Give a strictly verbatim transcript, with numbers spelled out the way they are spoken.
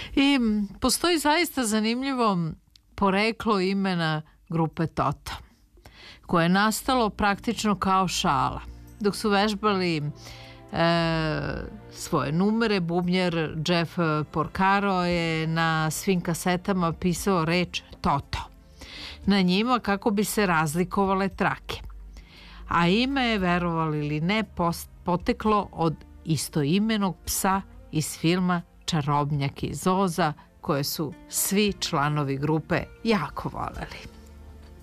I postoji zaista zanimljivo poreklo imena grupe Toto, koje je nastalo praktično kao šala. Dok su vežbali e, svoje numere, bubnjar Jeff Porcaro je na svim kasetama pisao reč Toto na njima kako bi se razlikovale trake. A ime je, verovali ili ne, poteklo od istoimenog psa iz filma Čarobnjak iz Oza, koje su svi članovi grupe jako voleli.